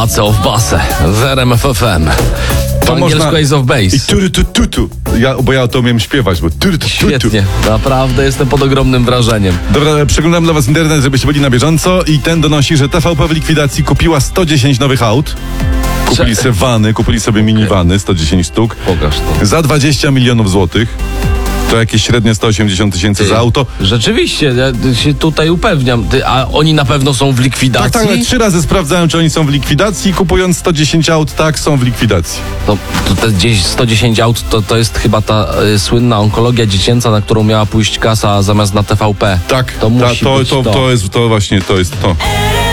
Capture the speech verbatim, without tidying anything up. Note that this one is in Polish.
Ace of Base w R M F F M. Po To angielsku można- Ace of I Base. tury tu tu tu. Ja, bo ja to umiem śpiewać, bo tury tu tu tu. Świetnie, naprawdę jestem pod ogromnym wrażeniem. Dobra, przeglądam dla was internet, żebyście byli na bieżąco i ten donosi, że T V P w likwidacji kupiła sto dziesięć nowych aut. Kupili Cze- sobie wany, kupili sobie minivany, sto dziesięć sztuk. Pokaż to. Za dwadzieścia milionów złotych. To jakieś średnie sto osiemdziesiąt tysięcy za auto. Rzeczywiście, ja się tutaj upewniam. Ty, a oni na pewno są w likwidacji? Tak, tak, ale trzy razy sprawdzałem, czy oni są w likwidacji. Kupując sto dziesięć aut, tak, są w likwidacji. To, to te gdzieś sto dziesięć aut to, to jest chyba ta y, słynna onkologia dziecięca, na którą miała pójść kasa zamiast na T V P. Tak, To ta, musi to, być to, to. to jest to właśnie, to jest to.